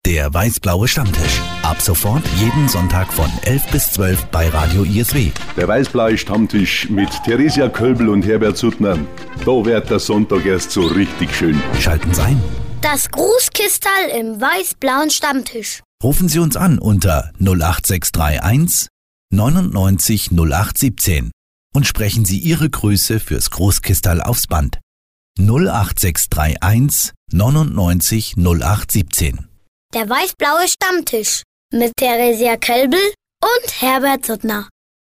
Der weiß-blaue Stammtisch. Ab sofort jeden Sonntag von 11 bis 12 bei Radio ISW. Der weiß-blaue Stammtisch mit Theresia Kölbl und Herbert Suttner. Da wird der Sonntag erst so richtig schön. Schalten Sie ein. Das Grußkistal im weiß-blauen Stammtisch. Rufen Sie uns an unter 08631 99 0817 und sprechen Sie Ihre Grüße fürs Großkistal aufs Band. 08631 99 0817. Der weiß-blaue Stammtisch mit Theresia Kölbl und Herbert Suttner.